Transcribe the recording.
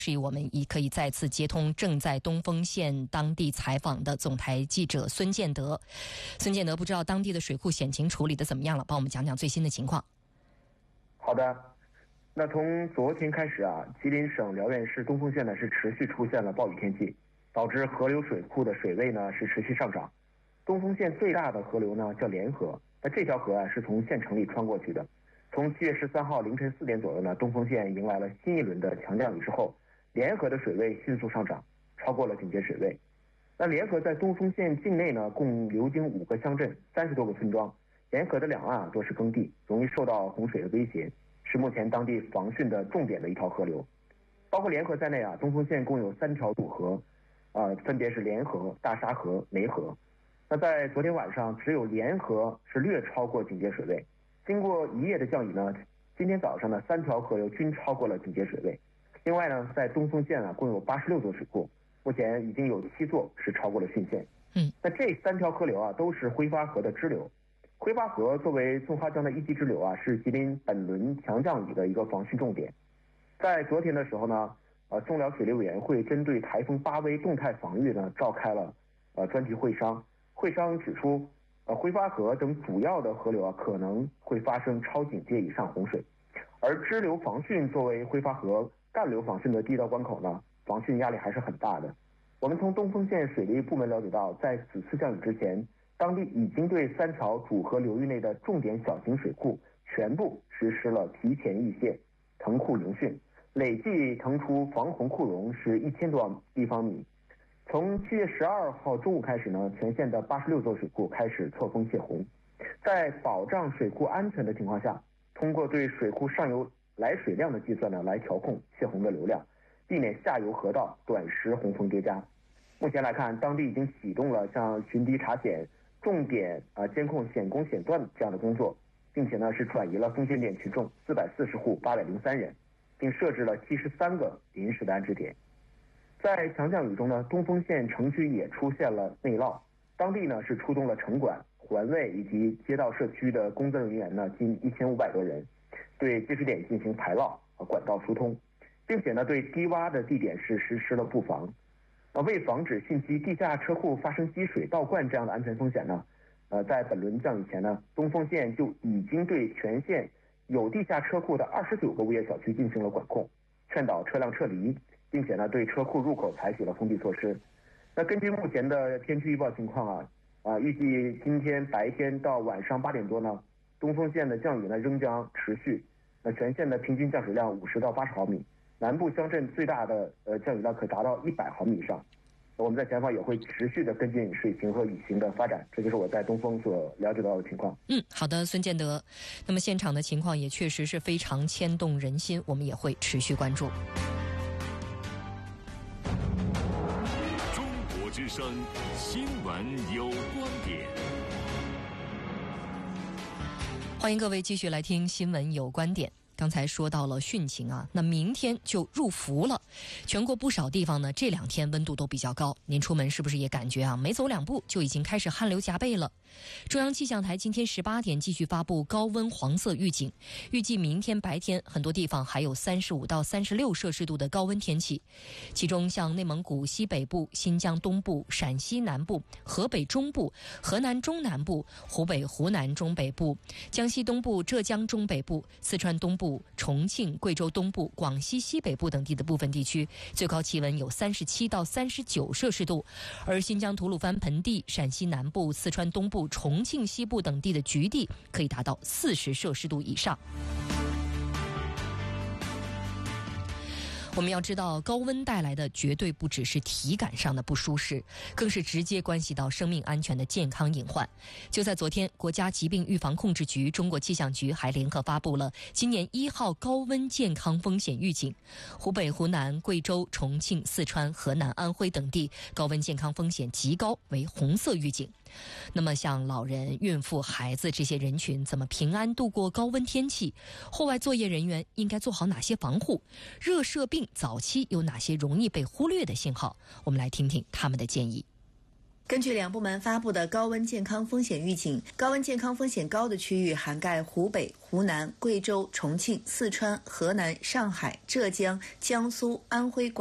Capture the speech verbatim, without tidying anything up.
示意我们已可以再次接通正在东丰县当地采访的总台记者孙建德。孙建德，不知道当地的水库险情处理的怎么样了，帮我们讲讲最新的情况。 好的，那从昨天开始啊，吉林省辽源市东丰县呢是持续出现了暴雨天气，导致河流水库的水位呢是持续上涨。东丰县最大的河流呢叫连河，那这条河啊是从县城里穿过去的。从七月十三号凌晨四点左右呢，东丰县迎来了新一轮的强降雨之后，连河的水位迅速上涨，超过了警戒水位。那连河在东丰县境内呢，共流经五个乡镇、三十多个村庄。连河的两岸啊多是耕地，容易受到洪水的威胁，是目前当地防汛的重点的一条河流。包括连河在内啊，东丰县共有三条主河，呃，分别是连河、大沙河、梅河。那在昨天晚上，只有连河是略超过警戒水位。经过一夜的降雨呢，今天早上呢，三条河流均超过了警戒水位。另外呢，在东丰县啊，共有八十六座水库，目前已经有七座是超过了汛线。 嗯， 那这三条河流啊，都是挥发河的支流。挥发河作为松花江的一级支流啊，是吉林本轮强降雨的一个防汛重点。在昨天的时候呢，呃，松辽水利委员会针对台风巴威动态防御呢，召开了呃专题会商。会商指出，呃，挥发河等主要的河流啊，可能会发生超警戒以上洪水，而支流防汛作为挥发河干流防汛的第一道关口呢，防汛压力还是很大的。我们从东丰县水利部门了解到，在此次降雨之前，当地已经对三条主河流域内的重点小型水库全部实施了提前预泄、腾库迎汛，累计腾出防洪库容是一千多立方米。从七月十二号中午开始呢，全县的八十六座水库开始错峰泄洪。在保障水库安全的情况下，通过对水库上游来水量的计算呢，来调控泄洪的流量，避免下游河道短时洪峰叠加。目前来看，当地已经启动了像巡堤查险、重点啊监控险工险段这样的工作，并且呢是转移了风险点群众四百四十户八百零三人，并设置了七十三个临时的安置点。在强降雨中呢，东丰县城区也出现了内涝，当地呢是出动了城管、环卫以及街道社区的工作人员呢近一千五百多人，对积水点进行排涝和管道疏通，并且呢对低洼的地点是实施了布防。呃，为防止汛期地下车库发生积水倒灌这样的安全风险呢，呃，在本轮降雨前呢，东丰县就已经对全县有地下车库的二十九个物业小区进行了管控，劝导车辆撤离，并且呢对车库入口采取了封闭措施。那根据目前的天气预报情况啊，啊，预计今天白天到晚上八点多呢，东丰县的降雨呢仍将持续。那全县的平均降水量五十到八十毫米，南部乡镇最大的呃降雨量可达到一百毫米以上。我们在前方也会持续的跟进水情和雨情的发展，这就是我在东丰所了解到的情况。 嗯，好的，孙建德。那么现场的情况也确实是非常牵动人心，我们也会持续关注。 中国之声新闻有观点， 欢迎各位继续来听新闻有观点。刚才说到了汛情啊，那明天就入伏了。全国不少地方呢，这两天温度都比较高。您出门是不是也感觉啊，没走两步就已经开始汗流浃背了？中央气象台今天十八点继续发布高温黄色预警，预计明天白天很多地方还有三十五到三十六摄氏度的高温天气。其中像内蒙古西北部、新疆东部、陕西南部、河北中部、河南中南部、湖北、湖南中北部、江西东部、浙江中北部、四川东部、重庆、贵州东部、广西西北部等地的部分地区，最高气温有三十七到三十九摄氏度，而新疆吐鲁番盆地、陕西南部、四川东部、重庆西部等地的局地可以达到四十摄氏度以上。我们要知道，高温带来的绝对不只是体感上的不舒适，更是直接关系到生命安全的健康隐患。就在昨天，国家疾病预防控制局、中国气象局还联合发布了今年一号高温健康风险预警，湖北、湖南、贵州、重庆、四川、河南、安徽等地高温健康风险极高，为红色预警。那么像老人、孕妇、孩子这些人群怎么平安度过高温天气？户外作业人员应该做好哪些防护？热射病早期有哪些容易被忽略的信号？我们来听听他们的建议。 根据两部门发布的高温健康风险预警，高温健康风险高的区域涵盖湖北、湖南、贵州、重庆、四川、河南、上海、浙江、江苏、安徽、广